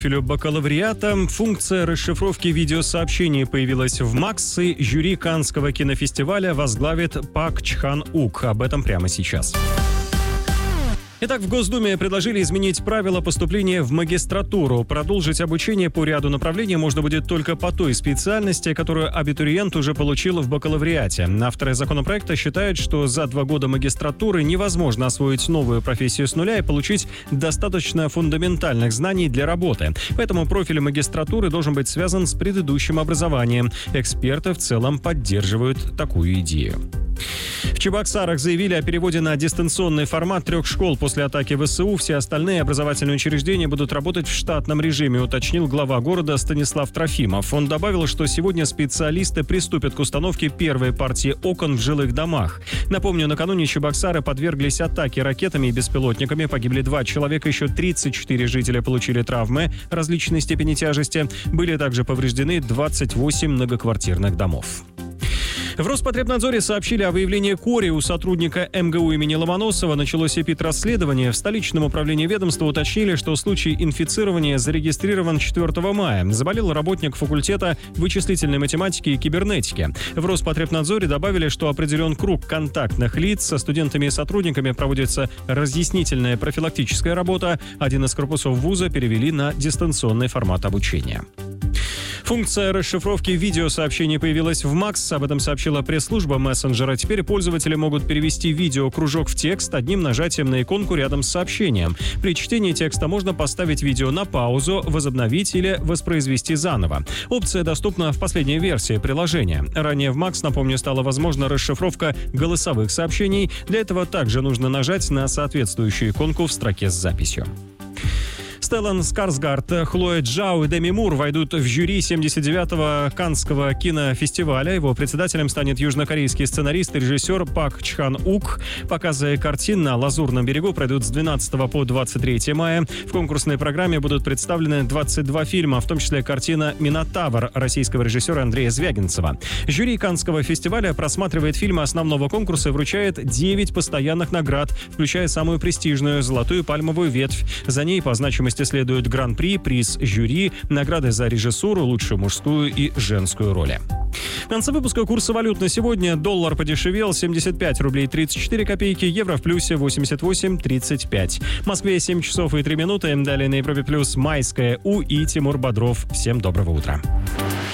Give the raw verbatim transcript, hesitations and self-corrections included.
Профилю бакалавриата функция расшифровки видеосообщений появилась в МАКС, и жюри Каннского кинофестиваля возглавит Пак Чхан Ук. Об этом прямо сейчас. Итак, в Госдуме предложили изменить правила поступления в магистратуру. Продолжить обучение по ряду направлений можно будет только по той специальности, которую абитуриент уже получил в бакалавриате. Авторы законопроекта считают, что за два года магистратуры невозможно освоить новую профессию с нуля и получить достаточно фундаментальных знаний для работы. Поэтому профиль магистратуры должен быть связан с предыдущим образованием. Эксперты в целом поддерживают такую идею. В Чебоксарах заявили о переводе на дистанционный формат трех школ после атаки ВСУ. Все остальные образовательные учреждения будут работать в штатном режиме, уточнил глава города Станислав Трофимов. Он добавил, что сегодня специалисты приступят к установке первой партии окон в жилых домах. Напомню, накануне Чебоксары подверглись атаке ракетами и беспилотниками. Погибли два человека, еще тридцать четыре жителя получили травмы различной степени тяжести. Были также повреждены двадцать восемь многоквартирных домов. В Роспотребнадзоре сообщили о выявлении кори у сотрудника МГУ имени Ломоносова. Началось эпид-расследование. В столичном управлении ведомства уточнили, что случай инфицирования зарегистрирован четвёртого мая. Заболел работник факультета вычислительной математики и кибернетики. В Роспотребнадзоре добавили, что определен круг контактных лиц. Со студентами и сотрудниками проводится разъяснительная профилактическая работа. Один из корпусов вуза перевели на дистанционный формат обучения. Функция расшифровки видеосообщений появилась в МАКС. Об этом сообщила пресс-служба мессенджера. Теперь пользователи могут перевести видеокружок в текст одним нажатием на иконку рядом с сообщением. При чтении текста можно поставить видео на паузу, возобновить или воспроизвести заново. Опция доступна в последней версии приложения. Ранее в МАКС, напомню, стала возможна расшифровка голосовых сообщений. Для этого также нужно нажать на соответствующую иконку в строке с записью. Стеллан Скарсгард, Хлоя Джао и Деми Мур войдут в жюри семьдесят девятого Каннского кинофестиваля. Его председателем станет южнокорейский сценарист и режиссер Пак Чхан Ук. Показы картин на Лазурном берегу пройдут с двенадцатого по двадцать третье мая. В конкурсной программе будут представлены двадцать два фильма, в том числе картина «Минотавр» российского режиссера Андрея Звягинцева. Жюри Каннского фестиваля просматривает фильмы основного конкурса и вручает девять постоянных наград, включая самую престижную «Золотую пальмовую ветвь». За ней по значимости следуют гран-при, приз жюри, награды за режиссуру, лучшую мужскую и женскую роли. В конце выпуска курсы валют на сегодня. Доллар подешевел семьдесят пять рублей тридцать четыре копейки, евро в плюсе восемьдесят восемь тридцать пять. В Москве семь часов и три минуты. Далее на Европе плюс Майская У и Тимур Бодров. Всем доброго утра.